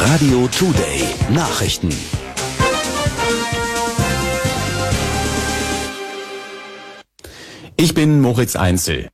Radio Today Nachrichten. Ich bin Moritz Einzel.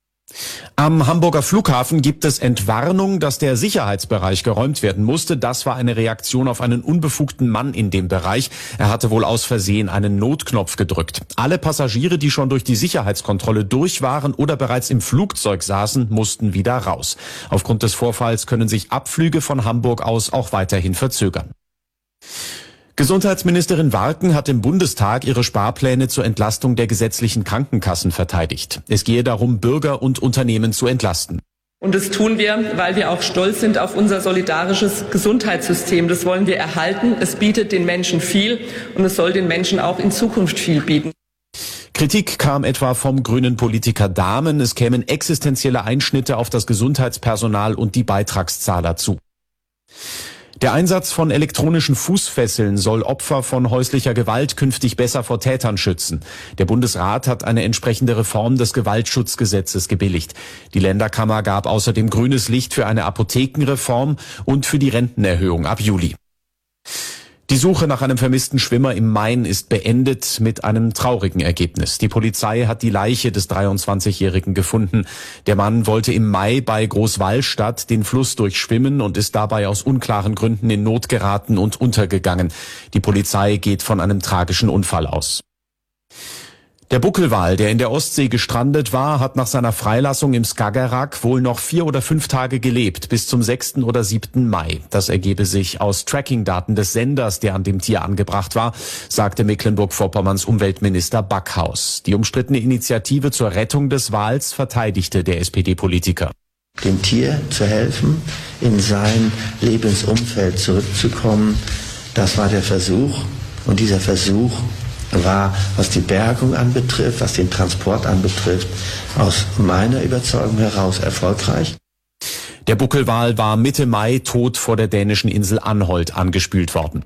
Am Hamburger Flughafen gibt es Entwarnung, dass der Sicherheitsbereich geräumt werden musste. Das war eine Reaktion auf einen unbefugten Mann in dem Bereich. Er hatte wohl aus Versehen einen Notknopf gedrückt. Alle Passagiere, die schon durch die Sicherheitskontrolle durch waren oder bereits im Flugzeug saßen, mussten wieder raus. Aufgrund des Vorfalls können sich Abflüge von Hamburg aus auch weiterhin verzögern. Gesundheitsministerin Warken hat im Bundestag ihre Sparpläne zur Entlastung der gesetzlichen Krankenkassen verteidigt. Es gehe darum, Bürger und Unternehmen zu entlasten. Und das tun wir, weil wir auch stolz sind auf unser solidarisches Gesundheitssystem. Das wollen wir erhalten. Es bietet den Menschen viel und es soll den Menschen auch in Zukunft viel bieten. Kritik kam etwa vom grünen Politiker Dahmen. Es kämen existenzielle Einschnitte auf das Gesundheitspersonal und die Beitragszahler zu. Der Einsatz von elektronischen Fußfesseln soll Opfer von häuslicher Gewalt künftig besser vor Tätern schützen. Der Bundesrat hat eine entsprechende Reform des Gewaltschutzgesetzes gebilligt. Die Länderkammer gab außerdem grünes Licht für eine Apothekenreform und für die Rentenerhöhung ab Juli. Die Suche nach einem vermissten Schwimmer im Main ist beendet mit einem traurigen Ergebnis. Die Polizei hat die Leiche des 23-Jährigen gefunden. Der Mann wollte im Mai bei Großwallstadt den Fluss durchschwimmen und ist dabei aus unklaren Gründen in Not geraten und untergegangen. Die Polizei geht von einem tragischen Unfall aus. Der Buckelwal, der in der Ostsee gestrandet war, hat nach seiner Freilassung im Skagerrak wohl noch 4 oder 5 Tage gelebt, bis zum 6. oder 7. Mai. Das ergebe sich aus Trackingdaten des Senders, der an dem Tier angebracht war, sagte Mecklenburg-Vorpommerns Umweltminister Backhaus. Die umstrittene Initiative zur Rettung des Wals verteidigte der SPD-Politiker. Dem Tier zu helfen, in sein Lebensumfeld zurückzukommen, das war der Versuch. Und dieser Versuch war, was die Bergung anbetrifft, was den Transport anbetrifft, aus meiner Überzeugung heraus erfolgreich. Der Buckelwal war Mitte Mai tot vor der dänischen Insel Anholt angespült worden.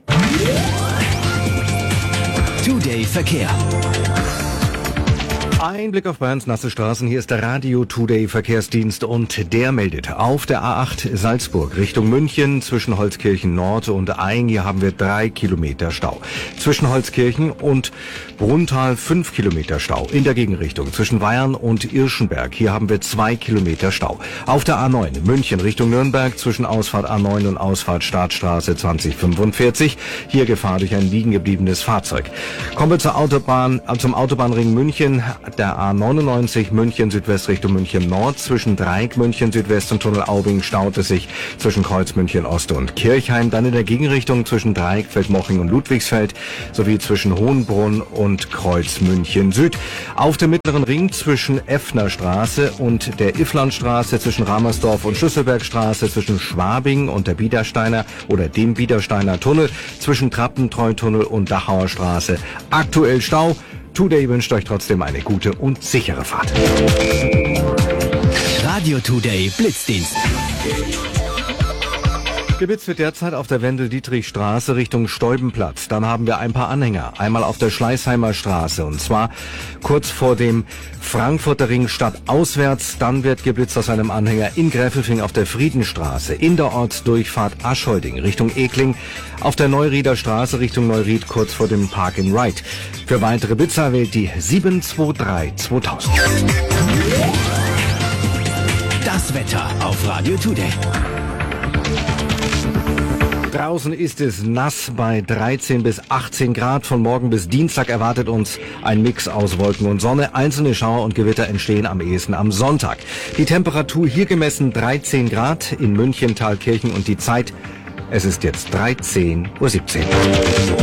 Today Verkehr. Ein Blick auf Bayerns nasse Straßen. Hier ist der Radio Today Verkehrsdienst und der meldet auf der A8 Salzburg Richtung München zwischen Holzkirchen Nord und Aing. Hier haben wir 3 Kilometer Stau. Zwischen Holzkirchen und Brunnthal 5 Kilometer Stau. In der Gegenrichtung zwischen Weyarn und Irschenberg. Hier haben wir 2 Kilometer Stau. Auf der A9 München Richtung Nürnberg zwischen Ausfahrt A9 und Ausfahrt Startstraße 2045. Hier Gefahr durch ein liegen gebliebenes Fahrzeug. Kommen wir zur Autobahn, zum Autobahnring München. Der A99 München Südwest Richtung München Nord zwischen Dreieck München Südwest und Tunnel Aubing staut es sich zwischen Kreuz München Ost und Kirchheim. Dann in der Gegenrichtung zwischen Dreieck, Feldmoching und Ludwigsfeld sowie zwischen Hohenbrunn und Kreuz München Süd. Auf dem mittleren Ring zwischen Effner Straße und der Ifflandstraße, zwischen Ramersdorf und Schlüsselbergstraße, zwischen Schwabing und der Biedersteiner oder dem Biedersteiner Tunnel, zwischen Trappentreutunnel und Dachauer Straße. Aktuell Stau. Today wünscht euch trotzdem eine gute und sichere Fahrt. Radio Today Blitzdienst. Geblitzt wird derzeit auf der Wendel-Dietrich-Straße Richtung Steubenplatz. Dann haben wir ein paar Anhänger. Einmal auf der Schleißheimer Straße und zwar kurz vor dem Frankfurter Ring stadtauswärts. Dann wird geblitzt aus einem Anhänger in Gräfelfing auf der Friedenstraße. In der Ortsdurchfahrt Aschholding Richtung Ekling. Auf der Neurieder Straße Richtung Neuried kurz vor dem Park in Wright. Für weitere Blitzer wählt die 723-2000. Das Wetter auf Radio Today. Draußen ist es nass bei 13 bis 18 Grad. Von morgen bis Dienstag erwartet uns ein Mix aus Wolken und Sonne. Einzelne Schauer und Gewitter entstehen am ehesten am Sonntag. Die Temperatur hier gemessen 13 Grad in München, Thalkirchen und die Zeit. Es ist jetzt 13:17 Uhr.